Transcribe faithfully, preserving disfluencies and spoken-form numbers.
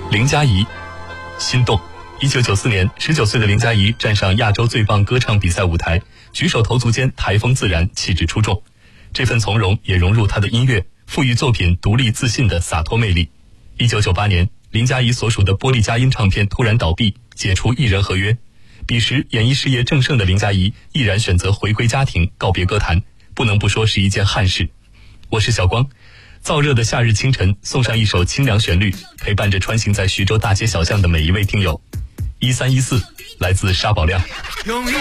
林佳怡，心动。一九九四年，十九岁的林佳怡站上亚洲最棒歌唱比赛舞台，举手投足间台风自然，气质出众。这份从容也融入她的音乐，赋予作品独立自信的洒脱魅力。一九九八年，林佳怡所属的玻璃佳音唱片突然倒闭，解除艺人合约。彼时演艺事业正盛的林佳怡毅然选择回归家庭，告别歌坛，不能不说是一件憾事。我是小光，燥热的夏日清晨，送上一首清凉旋律，陪伴着穿行在徐州大街小巷的每一位听友。一三一四，来自沙宝亮。